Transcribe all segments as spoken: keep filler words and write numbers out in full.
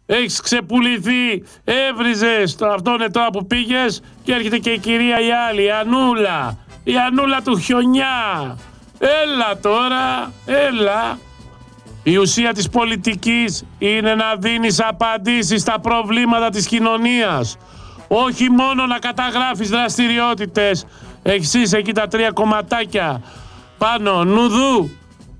Έχεις ξεπουληθεί, έβριζες το αυτό είναι τώρα που πήγες και έρχεται και η κυρία η άλλη, η Ανούλα. Η Ανούλα του χιονιά. Έλα τώρα, έλα. Η ουσία της πολιτικής είναι να δίνεις απαντήσεις στα προβλήματα της κοινωνίας. Όχι μόνο να καταγράφεις δραστηριότητες. Έχεις εκεί τα τρία κομματάκια πάνω, Νουδού,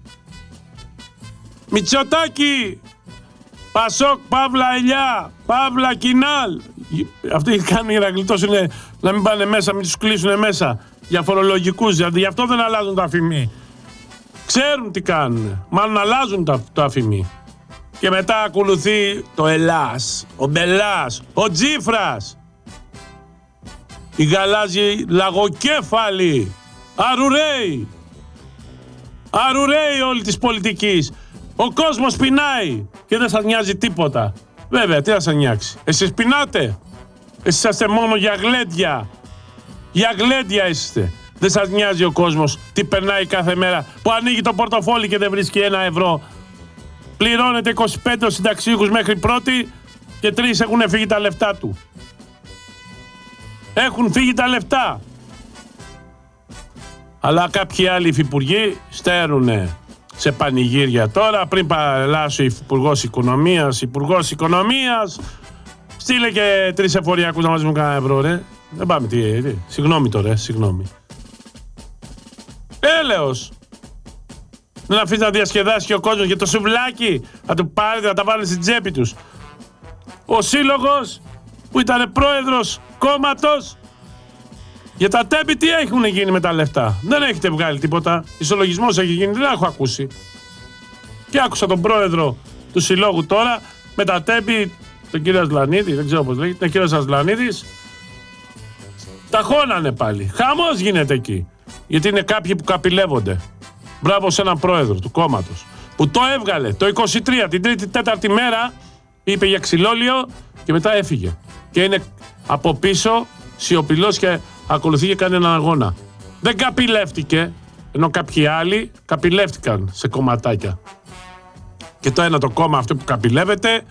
Μητσοτάκη, Πασόκ, Παύλα Ελιά, Παύλα Κινάλ. Αυτοί κάνουν οι Ηρακλητός είναι να μην πάνε μέσα, μην τους κλείσουν μέσα για φορολογικούς, γιατί γι' αυτό δεν αλλάζουν τα αφημί. Ξέρουν τι κάνουν, μάλλον αλλάζουν το, το αφημί. Και μετά ακολουθεί το Ελλάς, ο Μπελάς, ο Τζίφρας, οι γαλάζιοι λαγοκέφαλοι, αρουραίοι, αρουραίοι όλη της πολιτικής. Ο κόσμος πεινάει και δεν σας νοιάζει τίποτα. Βέβαια, τι θα σας νοιάξει. Εσείς πεινάτε. Εσείς είσαστε μόνο για γλέντια. Για γλέντια είστε. Δεν σας νοιάζει ο κόσμος τι περνάει κάθε μέρα που ανοίγει το πορτοφόλι και δεν βρίσκει ένα ευρώ. Πληρώνεται είκοσι πέντε συνταξιούχους μέχρι πρώτη και τρεις έχουν φύγει τα λεφτά του. Έχουν φύγει τα λεφτά. Αλλά κάποιοι άλλοι υφυπουργοί στέρουνε σε πανηγύρια τώρα. Πριν παρελάσω υπουργός οικονομίας, υπουργός οικονομίας, στείλε και τρεις εφοριακούς να μαζεύουν κανένα ευρώ, ρε. Δεν πάμε, τι, τι. Συγγνώμη τώρα, συγγνώμη. Έλεος. Δεν αφήσει να διασκεδάσει και ο κόσμος και το σουβλάκι θα του πάρετε, να τα βάλουν στην τσέπη τους. Ο σύλλογος που ήταν πρόεδρος κόμματος, για τα τέμπη τι έχουν γίνει με τα λεφτά. Δεν έχετε βγάλει τίποτα. Ισολογισμός έχει γίνει, δεν έχω ακούσει. Και άκουσα τον πρόεδρο του συλλόγου τώρα με τα τέμπη, τον κύριο Ασλανίδη, δεν ξέρω πώς λέγεται, τον κύριο Ασλανίδης. Τα χώνανε πάλι. Χαμός γίνεται εκεί. Γιατί είναι κάποιοι που καπηλεύονται. Μπράβο σε έναν πρόεδρο του κόμματος που το έβγαλε το είκοσι τρία, την τρίτη τέταρτη μέρα, είπε για ξυλόλιο και μετά έφυγε. Και είναι από πίσω σιωπηλός και ακολουθεί και κάνει έναν αγώνα. Δεν καπηλεύτηκε, ενώ κάποιοι άλλοι καπηλεύτηκαν σε κομματάκια. Και το ένα το κόμμα αυτό που καπηλεύεται,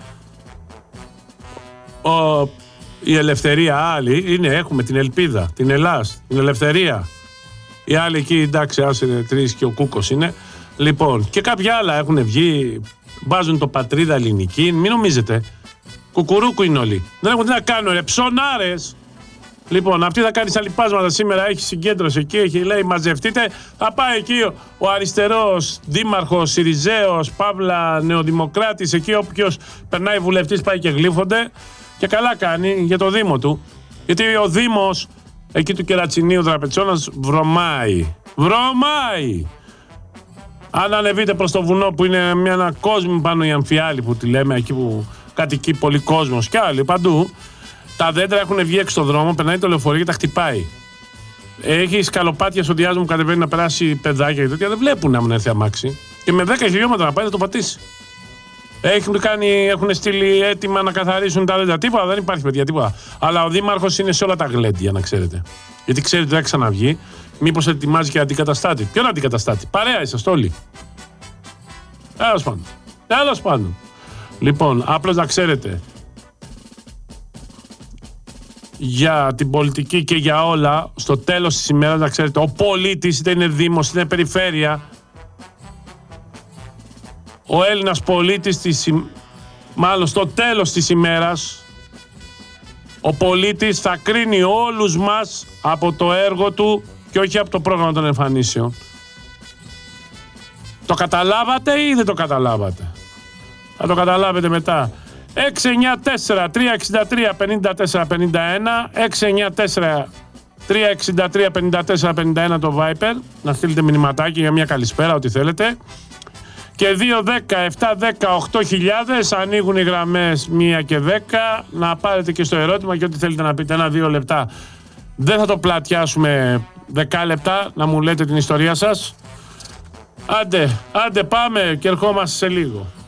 ο, η ελευθερία άλλη, είναι, έχουμε την ελπίδα, την Ελλάς, την ελευθερία. Οι άλλοι εκεί, εντάξει, άσε τρεις και ο Κούκος είναι. Λοιπόν, και κάποια άλλα έχουν βγει, βάζουν το πατρίδα ελληνική, μην νομίζετε. Κουκουρούκου είναι όλοι. Δεν έχουν τι να κάνουν, ρε, ψωνάρες. Λοιπόν, αυτή θα κάνει σαλιπάσματα σήμερα, έχει συγκέντρωση εκεί, έχει, λέει μαζευτείτε. Θα πάει εκεί ο, ο αριστερός δήμαρχος, Συριζέος, Παύλα, Νεοδημοκράτης, εκεί όποιος περνάει βουλευτής πάει και γλύφονται. Και καλά κάνει για το Δήμο του. Γιατί ο Δήμος εκεί του Κερατσινίου Δραπετσώνας βρωμάει. Βρωμάει! Αν ανεβείτε προς το βουνό που είναι μια, ένα κόσμο πάνω η Αμφιάλη που τη λέμε, εκεί που κατοικεί πολύ κόσμος και άλλοι παντού, τα δέντρα έχουν βγει έξω στον δρόμο, περνάει το λεωφορείο και τα χτυπάει. Έχει σκαλοπάτια στο διάζωμα που κατεβαίνει να περάσει παιδάκια και τέτοια, δεν βλέπουν να μην έρθει αμάξι. Και με δέκα χιλιόμετρα να πάει θα το πατήσει. Έχουν, κάνει, έχουν στείλει έτοιμα να καθαρίσουν τα δέντρα. Τίποτα, δεν υπάρχει παιδιά, τίποτα. Αλλά ο δήμαρχος είναι σε όλα τα γλέντια, να ξέρετε. Γιατί ξέρετε ότι δεν θα ξαναβγεί. Μήπως ετοιμάζει και αντικαταστάτη. Ποιον αντικαταστάτη? Παρέα είσαστε όλοι. Τέλος πάντων. Τέλος πάντων. Λοιπόν, απλώς να ξέρετε, για την πολιτική και για όλα, στο τέλος της ημέρας να ξέρετε, ο πολίτης, είτε είναι δήμος, είτε είναι περιφέρεια, ο Έλληνας πολίτης, της, μάλλον στο τέλος της ημέρας, ο πολίτης θα κρίνει όλους μας από το έργο του και όχι από το πρόγραμμα των εμφανίσεων. Το καταλάβατε ή δεν το καταλάβατε? Θα το καταλάβετε μετά. έξι εννιά τέσσερα τρία έξι τρία πέντε τέσσερα πέντε ένα, έξι εννιά τέσσερα τρία έξι τρία πέντε τέσσερα πέντε ένα το Viper, να στείλετε μηνυματάκι για μια καλησπέρα, ό,τι θέλετε. Και δύο δέκα επτά δέκα οκτώ χιλιάδες, ανοίγουν οι γραμμές μία και δέκα, να πάρετε και στο ερώτημα και ό,τι θέλετε να πείτε, ένα-δύο λεπτά. Δεν θα το πλατιάσουμε δέκα λεπτά, να μου λέτε την ιστορία σας. Άντε, άντε πάμε και ερχόμαστε σε λίγο.